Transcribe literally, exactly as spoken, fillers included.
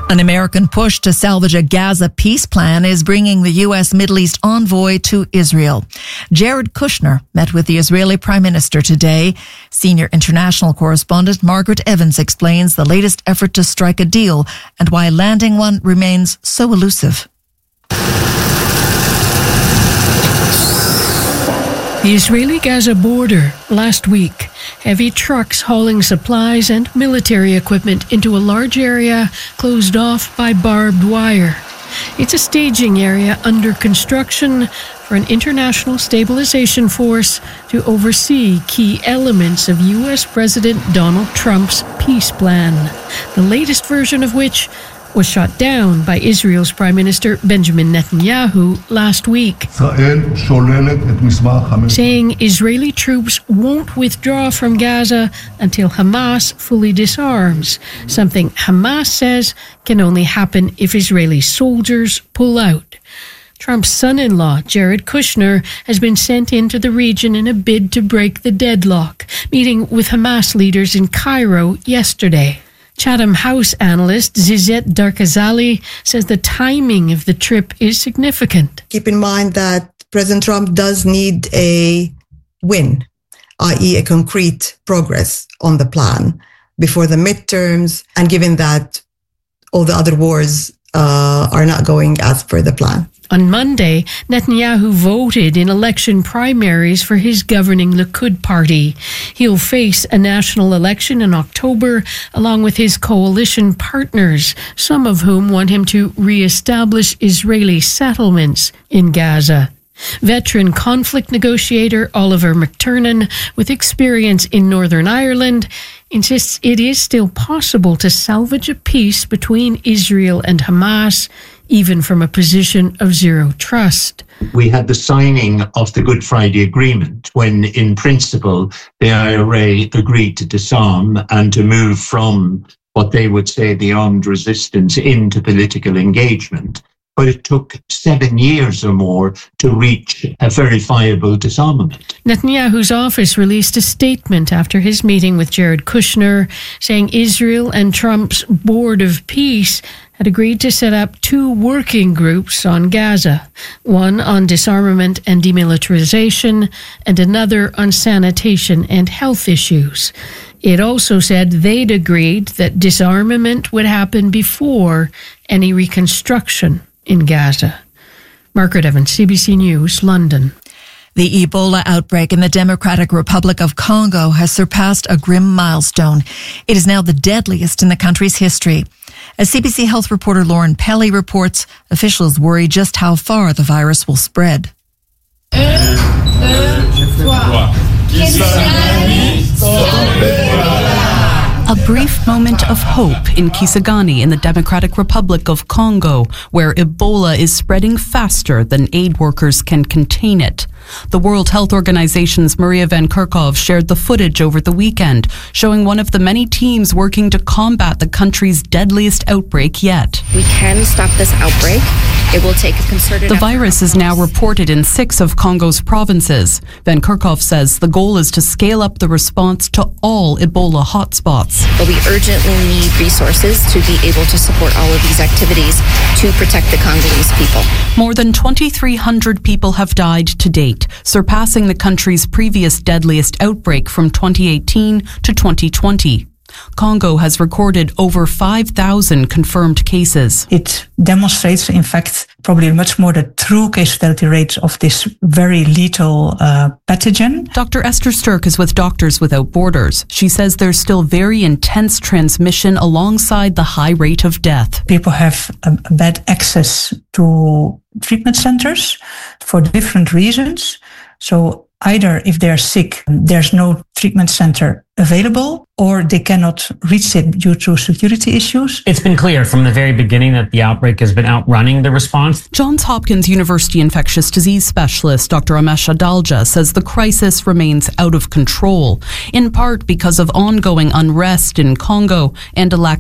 An American push to salvage a Gaza peace plan is bringing the U S Middle East envoy to Israel. Jared Kushner met with the Israeli Prime Minister today. Senior international correspondent Margaret Evans explains the latest effort to strike a deal and why landing one remains so elusive. The Israeli-Gaza border last week. Heavy trucks hauling supplies and military equipment into a large area closed off by barbed wire. It's a staging area under construction for an international stabilization force to oversee key elements of U S President Donald Trump's peace plan, the latest version of which was shot down by Israel's Prime Minister Benjamin Netanyahu last week, saying Israeli troops won't withdraw from Gaza until Hamas fully disarms, something Hamas says can only happen if Israeli soldiers pull out. Trump's son-in-law, Jared Kushner, has been sent into the region in a bid to break the deadlock, meeting with Hamas leaders in Cairo yesterday. Chatham House analyst Zizet Darkazali says the timing of the trip is significant. Keep in mind that President Trump does need a win, that is a concrete progress on the plan before the midterms, and given that all the other wars uh, are not going as per the plan. On Monday, Netanyahu voted in election primaries for his governing Likud party. He'll face a national election in October, along with his coalition partners, some of whom want him to re-establish Israeli settlements in Gaza. Veteran conflict negotiator Oliver McTernan, with experience in Northern Ireland, insists it is still possible to salvage a peace between Israel and Hamas, even from a position of zero trust. We had the signing of the Good Friday Agreement when, in principle, the I R A agreed to disarm and to move from what they would say the armed resistance into political engagement. But it took seven years or more to reach a verifiable disarmament. Netanyahu's office released a statement after his meeting with Jared Kushner, saying Israel and Trump's Board of Peace had agreed to set up two working groups on Gaza, one on disarmament and demilitarization, and another on sanitation and health issues. It also said they'd agreed that disarmament would happen before any reconstruction in Gaza. Margaret Evans, C B C News, London. The Ebola outbreak in the Democratic Republic of Congo has surpassed a grim milestone. It is now the deadliest in the country's history. As C B C Health reporter Lauren Pelly reports, officials worry just how far the virus will spread. A brief moment of hope in Kisangani in the Democratic Republic of Congo, where Ebola is spreading faster than aid workers can contain it. The World Health Organization's Maria Van Kerkhove shared the footage over the weekend, showing one of the many teams working to combat the country's deadliest outbreak yet. We can stop this outbreak. It will take a concerted The virus is now reported in six of Congo's provinces. Van Kerkhove says the goal is to scale up the response to all Ebola hotspots. But we urgently need resources to be able to support all of these activities to protect the Congolese people. More than twenty-three hundred people have died to date, surpassing the country's previous deadliest outbreak from twenty eighteen to twenty twenty. Congo has recorded over five thousand confirmed cases. It demonstrates, in fact, probably much more the true case fatality rates of this very lethal uh, pathogen. Doctor Esther Sturck is with Doctors Without Borders. She says there's still very intense transmission alongside the high rate of death. People have a bad access to treatment centers for different reasons. So either if they're sick, there's no treatment center available, or they cannot reach it due to security issues. It's been clear from the very beginning that the outbreak has been outrunning the response. Johns Hopkins University infectious disease specialist Doctor Amesh Adalja says the crisis remains out of control, in part because of ongoing unrest in Congo and a lack